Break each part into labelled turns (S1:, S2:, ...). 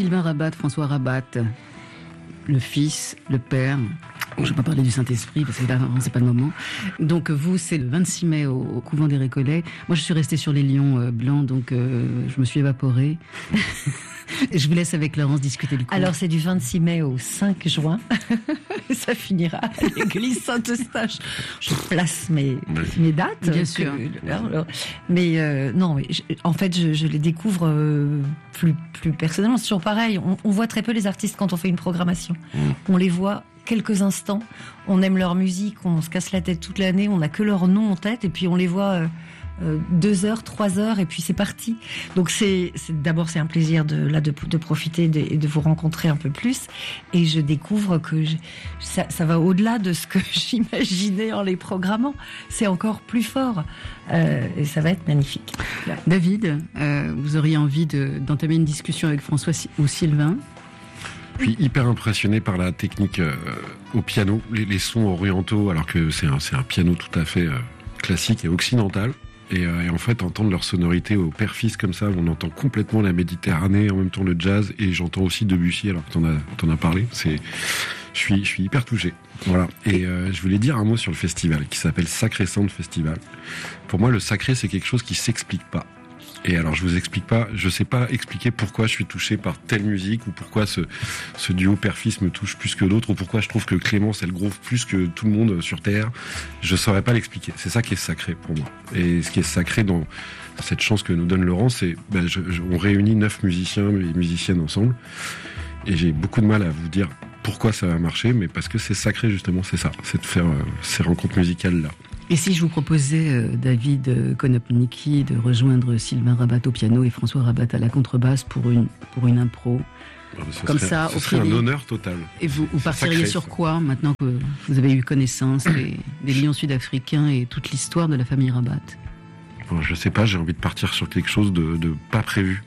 S1: Sylvain Rabat, François Rabat, le fils, le père. Je ne vais pas parler du Saint-Esprit parce que là, c'est pas le moment. Donc vous, c'est le 26 mai au couvent des Récollets. Moi, je suis restée sur les lions blancs, donc je me suis évaporée. Je vous laisse avec Laurence discuter du coup.
S2: Alors, c'est du 26 mai au 5 juin. Ça finira à l'église Saint-Eustache. Je place mes dates.
S1: Bien sûr.
S2: Mais non, en fait, je les découvre plus personnellement. C'est toujours pareil. On voit très peu les artistes quand on fait une programmation. On les voit quelques instants. On aime leur musique, on se casse la tête toute l'année. On n'a que leur nom en tête et puis on les voit 2 heures, 3 heures et puis c'est parti. Donc d'abord c'est un plaisir de profiter et de vous rencontrer un peu plus. Et je découvre que ça va au-delà de ce que j'imaginais en les programmant. C'est encore plus fort et ça va être magnifique.
S1: David, vous auriez envie d'entamer une discussion avec François ou Sylvain?
S3: Puis hyper impressionné par la technique au piano, les sons orientaux, alors que c'est un piano tout à fait classique et occidental. Et en fait, entendre leur sonorité au père-fils comme ça, on entend complètement la Méditerranée, en même temps le jazz, et j'entends aussi Debussy, alors que t'en as parlé. Je suis hyper touché. Voilà. Et je voulais dire un mot sur le festival, qui s'appelle Sacré Sound Festival. Pour moi, le sacré, c'est quelque chose qui s'explique pas. Et alors, je vous explique pas, je sais pas expliquer pourquoi je suis touché par telle musique, ou pourquoi ce duo père-fils me touche plus que d'autres, ou pourquoi je trouve que Clémence, elle groove plus que tout le monde sur Terre. Je saurais pas l'expliquer. C'est ça qui est sacré pour moi. Et ce qui est sacré dans cette chance que nous donne Laurent, c'est, on réunit 9 musiciens et musiciennes ensemble. Et j'ai beaucoup de mal à vous dire pourquoi ça va marcher, mais parce que c'est sacré, justement, c'est ça. C'est de faire ces rencontres musicales-là.
S1: Et si je vous proposais, David Konopnicki, de rejoindre Sylvain Rabat au piano et François Rabat à la contrebasse pour une impro, comme ça,
S3: ce serait un honneur total.
S1: Et vous partiriez sacré, sur quoi, maintenant que vous avez eu connaissance des lions sud-africains et toute l'histoire de la famille Rabat?
S3: Bon, je sais pas, j'ai envie de partir sur quelque chose de pas prévu.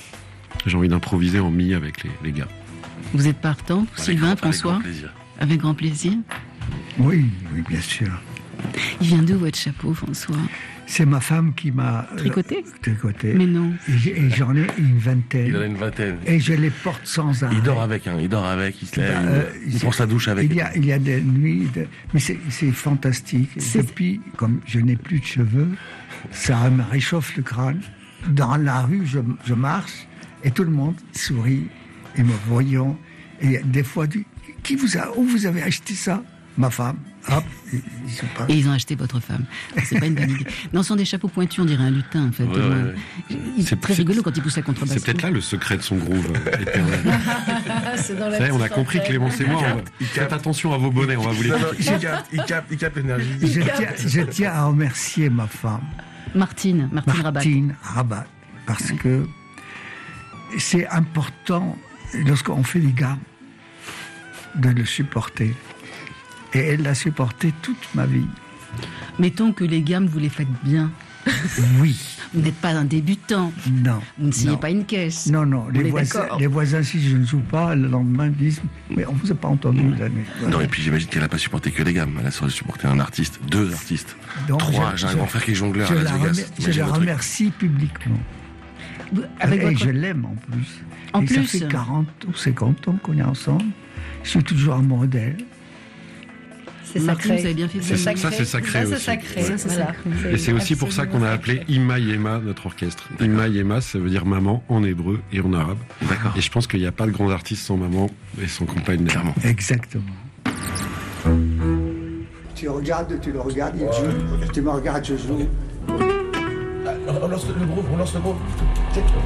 S3: J'ai envie d'improviser en mi avec les gars.
S1: Vous êtes partant, Sylvain, François? Avec grand plaisir.
S4: Oui, bien sûr.
S1: Il vient d'où votre chapeau, François?
S4: C'est ma femme qui m'a
S1: tricoté.
S4: Mais
S1: non.
S4: Et j'en ai une vingtaine.
S5: Il en a une vingtaine.
S4: Et je les porte sans arrêt.
S5: Il dort avec, il se lève, il prend sa douche avec.
S4: Il y a des nuits, mais c'est fantastique. Depuis, comme je n'ai plus de cheveux, ça me réchauffe le crâne. Dans la rue, je marche et tout le monde sourit et me voyant. Et des fois, dit, où vous avez acheté ça? Ma femme. Hop,
S1: et ils ont acheté votre femme. C'est pas une bonne idée. Non, ce sont des chapeaux pointus, on dirait un lutin en fait. C'est très rigolo quand il pousse la contrebasse.
S3: C'est peut-être là le secret de son groove éternel. On a compris, Clémence et moi. Faites attention à vos bonnets, on va vous les dire.
S5: Il capte l'énergie.
S4: Je tiens à remercier ma femme.
S1: Martine
S4: Rabat. Parce que c'est important, lorsqu'on fait des gammes, de le supporter. Et elle l'a supporté toute ma vie.
S1: Mettons que les gammes, vous les faites bien.
S4: Oui.
S1: Vous n'êtes pas un débutant.
S4: Non.
S1: Vous ne signez pas une caisse.
S4: Non. Les voisins, si je ne joue pas, le lendemain disent « Mais on ne vous a pas entendu l'année. »
S5: Non, et puis j'imagine qu'elle n'a pas supporté que les gammes. Elle a supporté un artiste, 2 artistes, donc 3. J'ai un grand frère qui est jongleur à Las Vegas.
S4: Je la remercie publiquement. Et je l'aime en plus. Ça fait 40 ou 50 ans qu'on est ensemble. Je suis toujours un modèle.
S2: C'est sacré.
S1: Vous avez bien fait
S3: ça, c'est sacré aussi. Et c'est aussi pour ça qu'on a appelé Imma Yema notre orchestre. Imma Yema, ça veut dire maman en hébreu et en arabe.
S5: D'accord.
S3: Et je pense qu'il n'y a pas de grand artiste sans maman et sans compagne.
S5: Clairement.
S4: Exactement. Tu le regardes, il joue. Tu me regardes, je joue.
S5: On lance le groove.